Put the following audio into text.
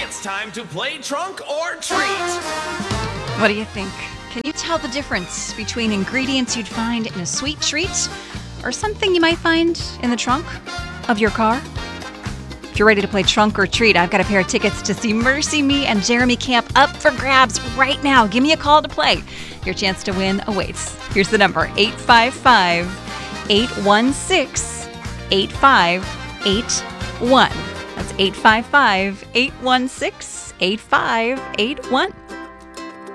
It's time to play Trunk or Treat. What do you think? Can you tell the difference between ingredients you'd find in a sweet treat or something you might find in the trunk of your car? If you're ready to play Trunk or Treat, I've got a pair of tickets to see Mercy Me and Jeremy Camp up for grabs right now. Give me a call to play. Your chance to win awaits. Here's the number, 855-816-8581. That's 855-816-8581.